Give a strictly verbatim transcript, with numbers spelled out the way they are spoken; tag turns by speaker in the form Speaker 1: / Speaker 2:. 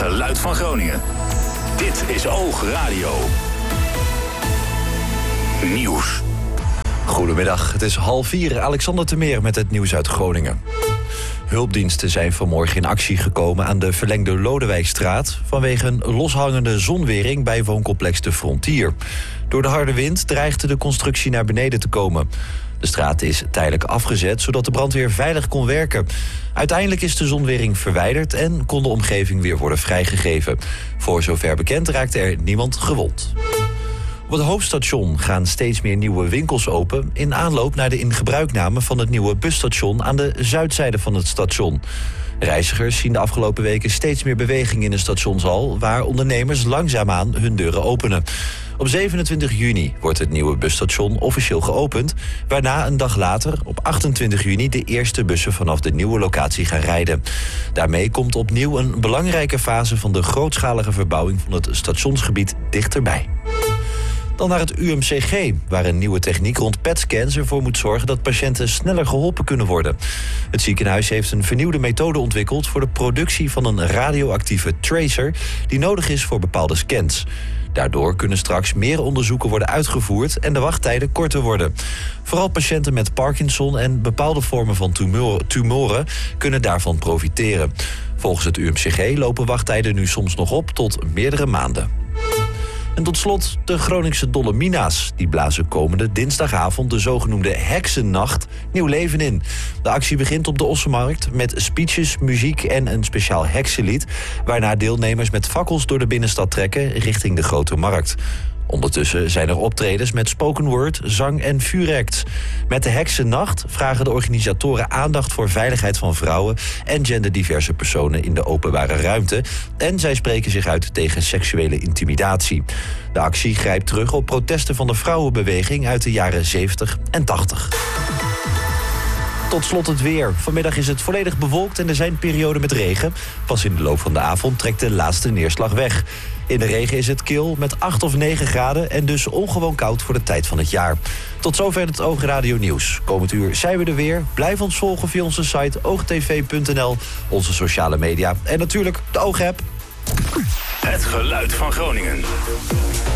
Speaker 1: geluid van Groningen. Dit is Oog Radio. Nieuws.
Speaker 2: Goedemiddag, het is half vier. Alexander Temeer met het nieuws uit Groningen. Hulpdiensten zijn vanmorgen in actie gekomen aan de verlengde Lodewijkstraat vanwege een loshangende zonwering bij wooncomplex De Frontier. Door de harde wind dreigde de constructie naar beneden te komen. De straat is tijdelijk afgezet, zodat de brandweer veilig kon werken. Uiteindelijk is de zonwering verwijderd en kon de omgeving weer worden vrijgegeven. Voor zover bekend raakte er niemand gewond. Op het hoofdstation gaan steeds meer nieuwe winkels open in aanloop naar de ingebruikname van het nieuwe busstation aan de zuidzijde van het station. Reizigers zien de afgelopen weken steeds meer beweging in de stationshal, waar ondernemers langzaamaan hun deuren openen. Op zevenentwintig juni wordt het nieuwe busstation officieel geopend, waarna een dag later, op achtentwintig juni, de eerste bussen vanaf de nieuwe locatie gaan rijden. Daarmee komt opnieuw een belangrijke fase van de grootschalige verbouwing van het stationsgebied dichterbij. Dan naar het U M C G, waar een nieuwe techniek rond P E T-scans ervoor moet zorgen dat patiënten sneller geholpen kunnen worden. Het ziekenhuis heeft een vernieuwde methode ontwikkeld voor de productie van een radioactieve tracer die nodig is voor bepaalde scans. Daardoor kunnen straks meer onderzoeken worden uitgevoerd en de wachttijden korter worden. Vooral patiënten met Parkinson en bepaalde vormen van tumor- tumoren kunnen daarvan profiteren. Volgens het U M C G lopen wachttijden nu soms nog op tot meerdere maanden. En tot slot de Groningse Dolomina's. Die blazen komende dinsdagavond de zogenoemde Heksennacht nieuw leven in. De actie begint op de Ossenmarkt met speeches, muziek en een speciaal heksenlied, waarna deelnemers met fakkels door de binnenstad trekken richting de Grote Markt. Ondertussen zijn er optredens met spoken word, zang en vuuracts. Met de Heksennacht vragen de organisatoren aandacht voor veiligheid van vrouwen en genderdiverse personen in de openbare ruimte. En zij spreken zich uit tegen seksuele intimidatie. De actie grijpt terug op protesten van de vrouwenbeweging uit de jaren zeventig en tachtig. Tot slot het weer. Vanmiddag is het volledig bewolkt en er zijn perioden met regen. Pas in de loop van de avond trekt de laatste neerslag weg. In de regen is het kil met acht of negen graden en dus ongewoon koud voor de tijd van het jaar. Tot zover het Oog Radio Nieuws. Komend uur zijn we er weer. Blijf ons volgen via onze site oogtv punt n l, onze sociale media en natuurlijk de Oog-app.
Speaker 1: Het geluid van Groningen.